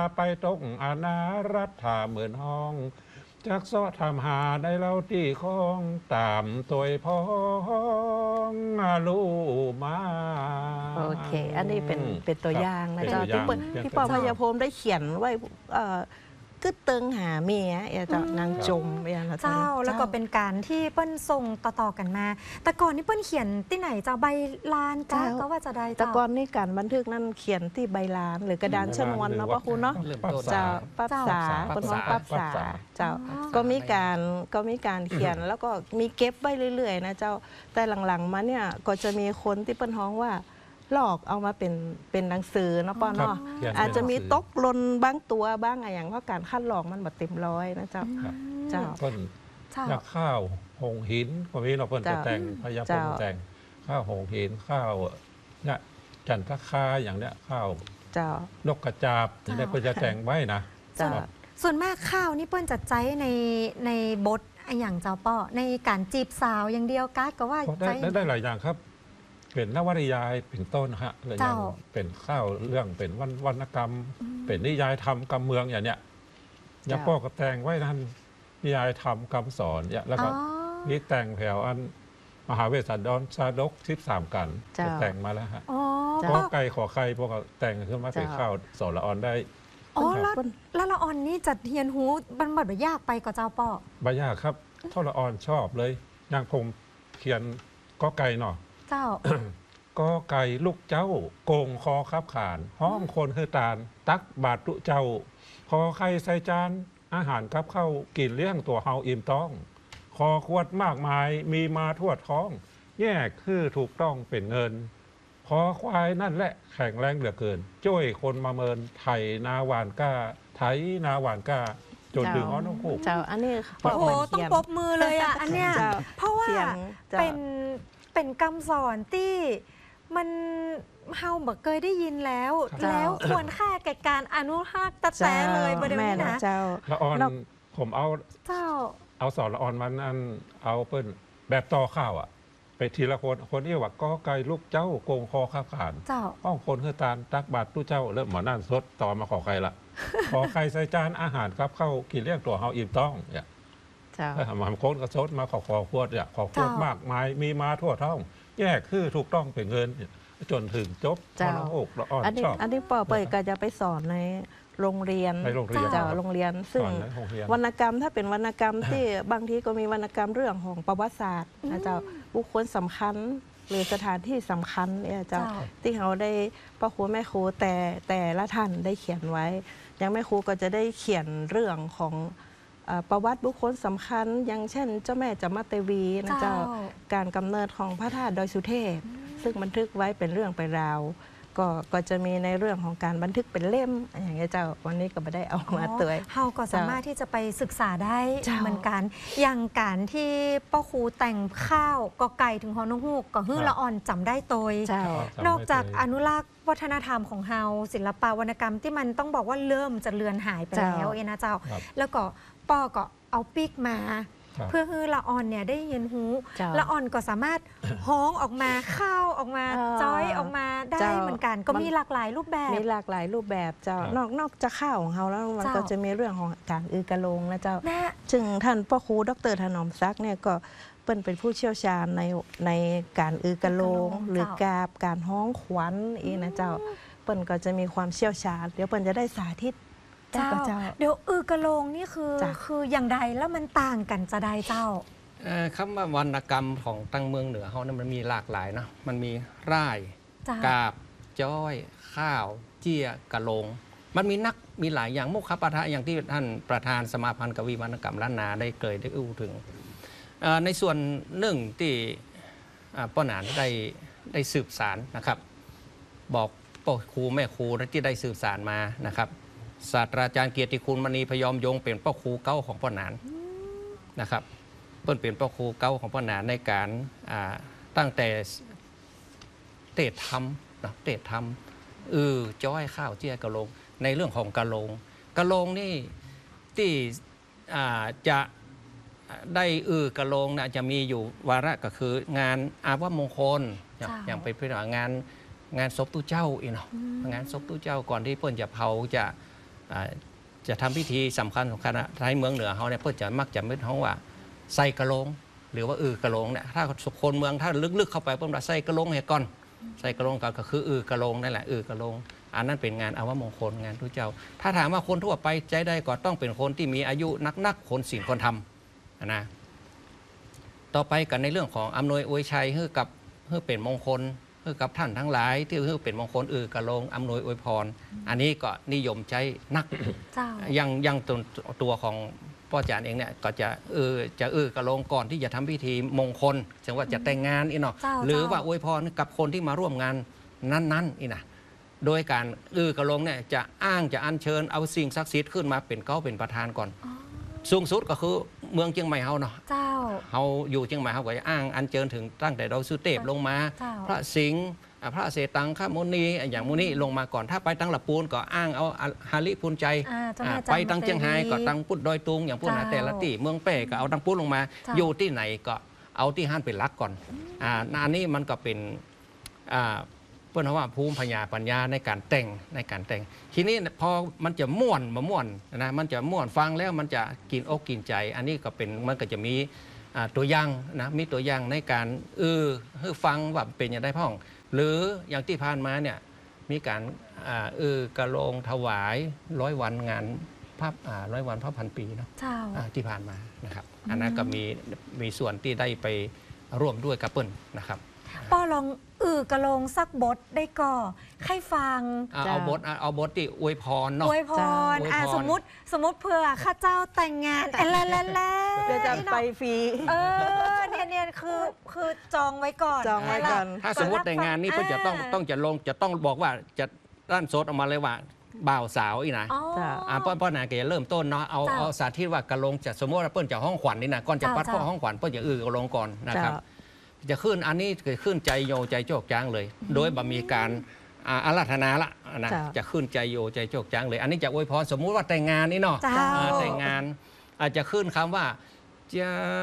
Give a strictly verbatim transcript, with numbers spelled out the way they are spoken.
ไปตกอนารัฐาเหมือนห้องจักซ้อทำหาได้เล่าที่ของตามตัวพ้องลูมาโอเค อันนี้เป็นเป็นตัวอย่างนะเจ้าที่พี่ปอพยาพมได้เขียนไว้กึดเติงหาเมียเจ้านางจมเจ้าแล้วก็เป็นการที่เปิ้ลส่งต่อๆกันมาแต่ก่อนนี่เปิ้ลเขียนที่ไหนเจ้าใบลานจ้าก็ว่าจะได้แต่ก่อนนี่การบันทึกนั่นเขียนที่ใบลานหรือกระดานชนวนเนาะพ่อคุณเนาะเจ้าปั๊บสาคนน้องปั๊บสาเจ้าก็มีการก็มีการเขียนแล้วก็มีเก็บไว้เรื่อยๆนะเจ้าแต่หลังๆมาเนี่ยก็จะมีคนที่เปิ้ลฮ้องว่าหลอกเอามาเป็นเป็นหนังสือเนาะป้อเนาะอาจจะมีตกหล่นบ้างตัวบ้างอะไรอย่างเพราะการคัดหลอกมันแบบเต็มร้อยนะเจ้าเจ้าเปิ้ลนักข้าวหงหินวันนี้เราเปิ้ลจะแต่งพยาพงแต่งข้าวหงหินข้าวเนี่ยจันทคาอย่างเนี้ยข้าวเจ้านกกระจาบเนี่ยเปิ้ลจะแต่งไว้นะส่วนมากข้าวนี่เปิ้ลจะใจในในบทอย่างเจ้าป้อในการจีบสาวอย่างเดียวกัก็ว่าได้ได้หลายอย่างครับเป็นนวนิยายเป็นต้นฮะแล้วยังเป็นข้าวเรื่องเป็นวรรณวรรณกรรมเป็นนิยายธรรมกำเมืองอย่างเนี้ยยักษ์ป้อกระแตงไว้นั่นนิยายธรรมคำสอนเนี่ยแล้วก็นี่แต่งแถวอันมหาเวสสันดรชาดกสิบสามกันแต่งมาแล้วฮะก็ไก่ขอไข่พวกแต่งขึ้นมาเป็นข้าวสอนละออนได้อ๋อแล้วแล้วละออนนี่จัดเฮียนหูมันแบบยากไปกว่าเจ้าป้อไม่ยากครับท่อละออนชอบเลยนางพงเขียนก็ไก่เนาะเจ้าก็ไก่ลูกเจ้าโกงคอคับขานห้องคนเฮตานตักบาดตุเจ้าคอไข่ใส่จานอาหารกับข้าวกินเลี้ยงตัวเฮาอิ่มต้องคอขวดมากมายมีมาทั่วท้องแยกคือถูกต้องเป็นเงินคอควายนั่นแหละแข็งแรงเหลือเกินจ้อยคนมาเมินไถนาหวานก้าไถนาหวานก้าจนถึงอ้อนคู่เจ้าอันนี้โอ้โหต้องปบมือเลยอ่ะอันเนี้ยเพราะว่าเป็นเป็นคำสอนที่มันเฮาบอกเคยได้ยินแล้วแล้วควรค่าแก่การอนุรักษ์แต่เลยบริเวณนะละออนผมเอาเจ้าเอาสอนละออนมันอันเอาเปิ้ลแบบต่อข้าวอ่ะไปทีละคนคนที่ว่าก็ไก่ลูกเจ้าโกงคอข้าขานห้องคนเฮือตาลตักบาดตู้เจ้าเริ่มหมอนั่นสดต่อมาขอไก่ละขอไข่ใส่จานอาหารครับเข้ากินเลี้ยงตัวเฮาอิ่มต้องเนี่ยถ้าหมาโค้นกระซดมาขอขอขวดเนี่ยขอขวดมากมายมีมาทั่วท้องแยกคือถูกต้องเป็นเงินจนถึงจบเจ้าอันนี้อันนี้ปอเปิดก็จะไปสอนในโรงเรียนเจ้าโรงเรียนซึ่งวรรณกรรมถ้าเป็นวรรณกรรมที่บางทีก็มีวรรณกรรมเรื่องของประวัติศาสตร์นะเจ้าบุคคลสำคัญหรือสถานที่สำคัญเนี่ยเจ้าที่เขาได้พ่อครูแม่ครูแต่แต่ละท่านได้เขียนไว้อย่างแม่ครูก็จะได้เขียนเรื่องของประวัติบุคคลสำคัญอย่างเช่นเจ้าแม่จามเทวีนะเจ้าการกำเนิดของพระธาตุดอยสุเทพซึ่งบันทึกไว้เป็นเรื่องเป็นราวก็ก็จะมีในเรื่องของการบันทึกเป็นเล่มอย่างเงี้ยเจ้าวันนี้ก็ไม่ได้เอามาเตยเฮาก็สามารถที่จะไปศึกษาได้เหมือนกันอย่างการที่ป้าครูแต่งข้าวก็ไก่ถึงฮอนฮูกก็ฮื้อละอ่อนจำได้โตยนอกจากอนุรักษ์วัฒนธรรมของเฮาศิลปะวรรณกรรมที่มันต้องบอกว่าเริ่มจะเลือนหายไปแล้วเอ็นะเจ้าแล้วก็ป้อก็เอาปิกมาเพื่อให้ละอ่อนเนี่ยได้ยินหูละอ่อนก็สามารถฮ้องออกมาเข้าออกมาจ้อยออกมาได้เหมือนกันก็มีหลากหลายรูปแบบมีหลากหลายรูปแบบเจ้านอกนอกจากข้าวของเขาแล้วมันก็จะมีเรื่องของการอือกระโลงนะเจ้าซึ่งท่านพ่อครูดร.ถนอมศักดิ์เนี่ยก็เป็นเป็นผู้เชี่ยวชาญในในการอือกระโลงหรือกาบการฮ้องขวัญอีนะเจ้าเปิ้นก็จะมีความเชี่ยวชาญเดี๋ยวเปิ้นจะได้สาธิตเจ้าเดี๋ยวอือกระโลงนี่คือคืออย่างใดแล้วมันต่างกันจะได้เจ้าคำว่าวรรณกรรมของตั้งเมืองเหนือเขาเนี่ยมันมีหลากหลายนะมันมีร่ายกาบจ้อยข้าวเจี้ยกระโลงมันมีนักมีหลายอย่างมุขปะทะอย่างที่ท่านประธานสมาพันธ์กวีวรรณกรรมล้านนาได้เคยได้อู้ถึงในส่วนหนึ่งที่ป้อหนานได้ได้สืบสารนะครับบอกพ่อครูแม่ครูที่ได้สืบสารมานะครับศาสตราจารย์เกียรติคุณมณีพยอมยงเป็นพ่อครูเก้าของป้อหนานนะครับเปิ้ลเป็นพ่อครูเก้าของป้อหนานในการตั้งแต่เตะทำนะเตะทำเออจ้อยข้าวเจี้ยกระโลงในเรื่องของกระโลงกระโลงนี่ที่จะได้เออกระโลงนะจะมีอยู่วาระก็คืองานอาภมงคลอย่างไปพิจารณางานงานศพตู้เจ้าอีกเนาะงานศพตู้เจ้าก่อนที่เปิ้ลจะเผาจะจะทำพิธีสำคัญสำคัญไทยเมืองเหนือเขาเนี่ยเพื่อจะมักจะไม่ท้องว่าใส่กระโลงหรือว่าอือกระโลงเนี่ยถ้าคนเมืองถ้าลึกๆเข้าไปเพิ่มว่าใส่กระโลงเหตุก่อนใส่กระโลงก็คืออือกระโลงนั่นแหละอือกระโลงอันนั้นเป็นงานอาวมงคลงานทุเจ้าถ้าถามว่าคนทั่วไปใจได้ก็ต้องเป็นคนที่มีอายุนักๆคนศีลคนธรรมนะต่อไปกันในเรื่องของอำนวยอวยชัยให้กับให้เป็นมงคลให้กับท่านทั้งหลายที่ให้เป็นมงคลอือกระโลงอำนวยอวยพรอันนี้ก็นิยมใช้นักยังยังตัวตัวของพ่ออาจารย์เองเนี่ยก็จะเออจะเออกระโลงก่อนที่จะทำพิธีมงคลเช่นว่าจะแต่งงานอีกเนาะหรือว่าอวยพรกับคนที่มาร่วมงานนั้นๆอีกนะโดยการเออกระโลงเนี่ยจะอ้างจะอัญเชิญเอาสิ่งศักดิ์สิทธิ์ขึ้นมาเป็นเก้าเป็นประธานก่อนสูงสุดก็คือเมืองเชียงใหม่เฮาเนาะเฮาอยู่เชียงใหม่เฮาก็จะอ้างอัญเชิญถึงตั้งแต่เราสุเทพลงมาพระสิงห์พระเสตังข้ามุนีอย่างมุนีลงมาก่อนถ้าไปตั้งหลับปูนก็อ้างเอาฮาริพูนใจไปตั้งเชียงไฮ้ก็ตั้งพุทธดอยตุงอย่างพูดนะแต่ละที่เมืองเป้ก็เอาตั้งพุทธลงมาอยู่ที่ไหนก็เอาที่ฮั่นเป็นหลักก่อนอ่าอันนี้มันก็เป็นอ่าเพื่อนว่าภูมิปัญญาปัญญาในการแต่งในการแต่งทีนี้พอมันจะม่วนมาม่วนนะมันจะม่วนฟังแล้วมันจะกินอกกินใจอันนี้ก็เป็นมันก็จะมีตัวอย่างนะมีตัวอย่างในการเออให้ฟังว่าเป็นอย่างไรพ่องหรืออย่างที่ผ่านมาเนี่ยมีการเออกระโลงถวายร้อยวันงานภาพร้อยวันพระพันปีเนาะที่ผ่านมานะครับอันนั้นก็มีมีส่วนที่ได้ไปร่วมด้วยกับเปิ้ลนะครับป้อลองอือกระโลงสักบทได้ก่อให้ฟังเอาบทเอาบทที่อวยพรเนาะอวยพรสมมติสมมติเผื่อข้าเจ้าแต่งงานแล่แล่แล่เดี๋ยวจะไปฟรีเออเนี่ยเนี่ยคือคือจองไว้ก่อนจองไว้ก่อนถ้าสมมติแต่งงานนี่เพื่อจะต้องต้องจะลงจะต้องบอกว่าจะด้านโซดออกมาเลยว่าบ่าวสาวอีนะอ่าป้อนป้อนนาเกจะเริ่มต้นเนาะเอาเอาสาธิตว่ากระโลงจะสมมติว่าเปิ้ลจะห้องขวัญนี่นะก่อนจะปัดพ่อห้องขวัญเปิ้ลจะอือกระโลงก่อนนะครับจะขึ้นอันนี้ขึ้นใจโยใจโจกจ้างเลย โดยบ่มีการอาราธนาละนะจะขึ้นใจโยใจโจกจ้างเลยอันนี้จะอวยพรสมมุติว่าแต่งงานนี่เนาะแต่งงานอาจจะขึ้นคำว่าจะ